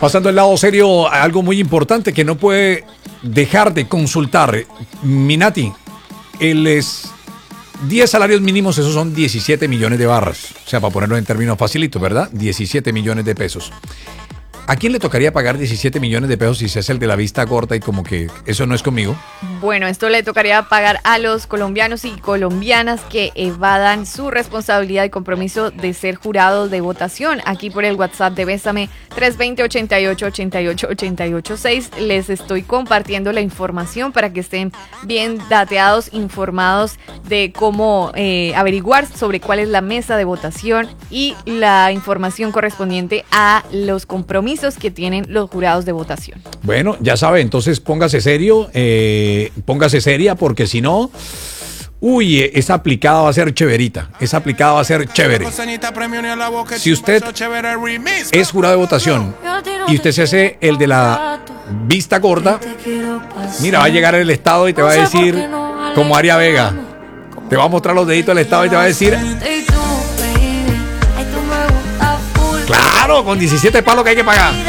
Pasando al lado serio, algo muy importante que no puede dejar de consultar. Minati, 10 salarios mínimos, esos son 17 millones de barras. O sea, para ponerlo en términos facilitos, ¿verdad? 17 millones de pesos. ¿A quién le tocaría pagar 17 millones de pesos si se hace el de la vista corta y como que eso no es conmigo? Bueno, esto le tocaría pagar a los colombianos y colombianas que evadan su responsabilidad y compromiso de ser jurados de votación. Aquí por el WhatsApp de Bésame 320-88-88-886 les estoy compartiendo la información para que estén bien dateados, informados de cómo averiguar sobre cuál es la mesa de votación y la información correspondiente a los compromisos que tienen los jurados de votación. Bueno, ya sabe, entonces póngase serio, póngase seria, porque si no, esa aplicada va a ser chéverita, esa aplicada va a ser chévere. Si usted es jurado de votación y usted se hace el de la vista gorda, mira, va a llegar el Estado y te va a decir, como Aria Vega, te va a mostrar los deditos del Estado y te va a decir... Claro, con 17 palos que hay que pagar.